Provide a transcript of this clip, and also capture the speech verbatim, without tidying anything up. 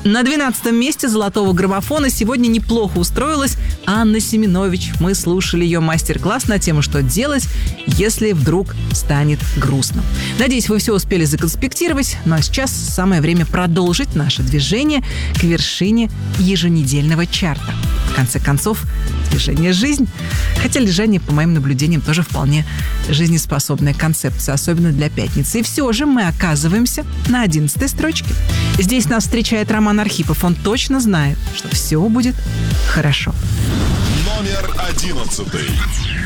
На двенадцатом месте золотого граммофона сегодня неплохо устроилась Анна Семенович. Мы слушали ее мастер-класс на тему «Что делать, если вдруг станет грустно». Надеюсь, вы все успели законспектировать. Ну а сейчас самое время продолжить наше движение к вершине еженедельного чарта. В конце концов, движение – жизнь. Хотя лежание, по моим наблюдениям, тоже вполне жизнеспособная концепция, особенно для пятницы. И все же мы оказываемся на одиннадцатой строчке. Здесь нас встречает Роман Архипов. Он точно знает, что все будет хорошо. Номер одиннадцатый.